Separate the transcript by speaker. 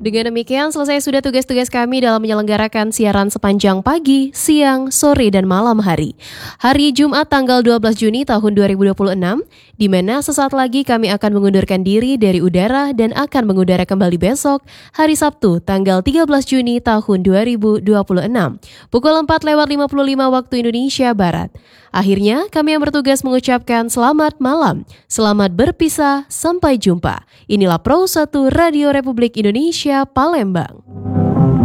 Speaker 1: Dengan demikian, selesai sudah tugas-tugas kami dalam menyelenggarakan siaran sepanjang pagi, siang, sore, dan malam hari. Hari Jumat tanggal 12 Juni tahun 2026, di mana sesaat lagi kami akan mengundurkan diri dari udara dan akan mengudara kembali besok, hari Sabtu tanggal 13 Juni tahun 2026, pukul 4:55 waktu Indonesia Barat. Akhirnya, kami yang bertugas mengucapkan selamat malam, selamat berpisah, sampai jumpa. Inilah Pro 1 Radio Republik Indonesia Palembang.